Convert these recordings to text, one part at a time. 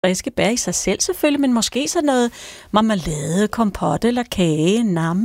friske bær i sig selv selvfølgelig, men måske sådan noget marmelade, kompot eller kage. Nam.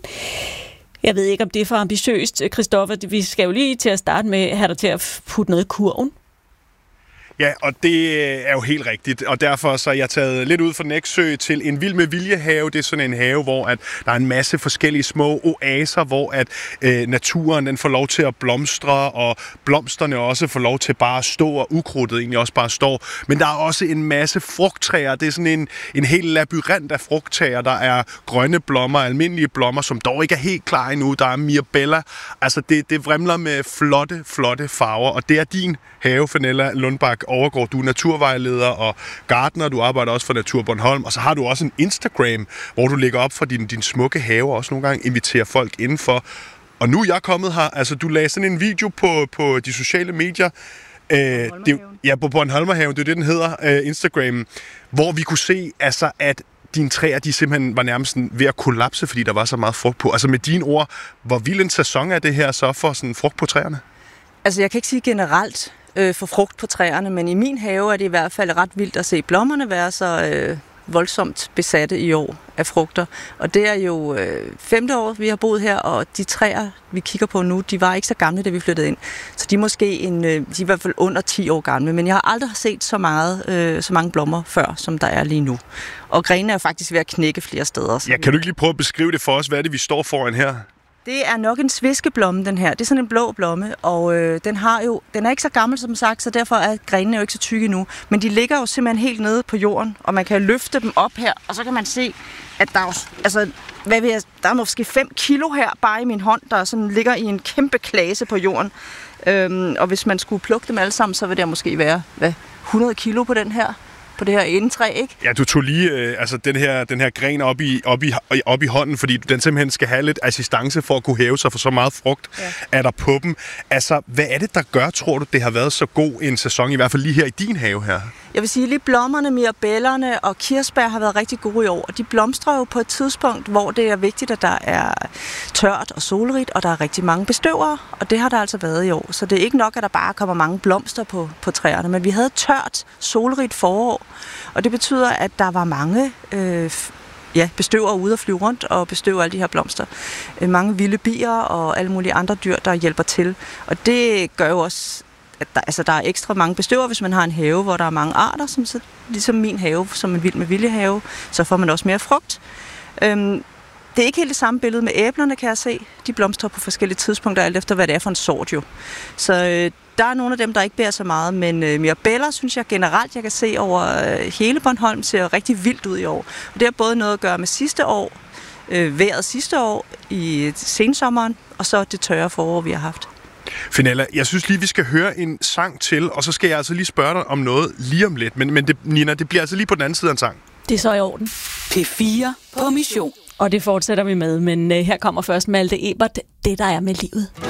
Jeg ved ikke, om det er for ambitiøst, Christoffer. Vi skal jo lige til at starte med, have dig til at putte noget i kurven. Ja, og det er jo helt rigtigt, og derfor så er jeg taget lidt ud fra Nexø til en Vild med Vilje-have. Det er sådan en have, hvor at der er en masse forskellige små oaser, hvor at naturen den får lov til at blomstre, og blomsterne også får lov til bare at stå, og ukrudtet egentlig også bare står. Men der er også en masse frugttræer. Det er sådan en hel labyrint af frugttræer. Der er grønne blommer, almindelige blommer, som dog ikke er helt klar endnu. Der er mirabella. Altså det vrimler med flotte farver, og det er din have, Fenella Lundbak Overgaard. Du er naturvejleder og gartner, du arbejder også for Natur Bornholm, og så har du også en Instagram, hvor du lægger op for din smukke have, og også nogle gange inviterer folk indenfor. Og nu er jeg kommet her, altså du lagde sådan en video på de sociale medier, på Bornholmerhaven, det er det, den hedder, Instagram, hvor vi kunne se, altså, at dine træer, de simpelthen var nærmest ved at kollapse, fordi der var så meget frugt på. Altså med dine ord, hvor vild en sæson er det her så for sådan frugt på træerne? Altså jeg kan ikke sige generelt for frugt på træerne, men i min have er det i hvert fald ret vildt at se blommerne være så voldsomt besatte i år af frugter. Og det er jo 5. år, vi har boet her, og de træer, vi kigger på nu, de var ikke så gamle, da vi flyttede ind. Så de er måske de er i hvert fald under 10 år gamle, men jeg har aldrig set så mange blommer før, som der er lige nu. Og grenene er faktisk ved at knække flere steder. Ja, kan du ikke lige prøve at beskrive det for os? Hvad er det, vi står foran her? Det er nok en sviskeblomme, den her. Det er sådan en blå blomme, og den er ikke så gammel, som sagt, så derfor er grenene jo ikke så tykke endnu. Men de ligger jo simpelthen helt nede på jorden, og man kan løfte dem op her, og så kan man se, at der er måske 5 kilo her, bare i min hånd, der sådan ligger i en kæmpe klase på jorden. Og hvis man skulle plukke dem alle sammen, så vil der måske være 100 kilo på den her. På det her indetræ, ikke? Ja, du tog lige den her gren op i hånden, fordi den simpelthen skal have lidt assistance for at kunne hæve sig, for så meget frugt er der på dem. Altså, hvad er det, der gør, tror du, det har været så god en sæson, i hvert fald lige her i din have her? Jeg vil sige, lige blommerne, mirabellerne og kirsebær har været rigtig gode i år, og de blomstrer jo på et tidspunkt, hvor det er vigtigt, at der er tørt og solrigt, og der er rigtig mange bestøvere, og det har der altså været i år. Så det er ikke nok, at der bare kommer mange blomster på træerne, men vi havde tørt, solrigt forår, og det betyder, at der var mange bestøvere ude at flyve rundt og bestøve alle de her blomster. Mange vilde bier og alle mulige andre dyr, der hjælper til, og det gør jo også, at der er ekstra mange bestøvere, hvis man har en have, hvor der er mange arter, som så, ligesom min have, som en Vild med Vilje-have, så får man også mere frugt. Det er ikke helt det samme billede med æblerne, kan jeg se. De blomstrer på forskellige tidspunkter, alt efter hvad det er for en sort jo. Så der er nogle af dem, der ikke bærer så meget, men mirabella, synes jeg generelt, jeg kan se over hele Bornholm, ser rigtig vildt ud i år. Og det har både noget at gøre med sidste år, vejret sidste år i sensommeren, og så det tørre forår, vi har haft. Fenella, jeg synes lige, vi skal høre en sang til, og så skal jeg altså lige spørge dig om noget lige om lidt. Men det, Nina, det bliver altså lige på den anden side af en sang. Det er så i orden. P4 på mission. Og det fortsætter vi med, men her kommer først Malte Ebert, Det der er med livet.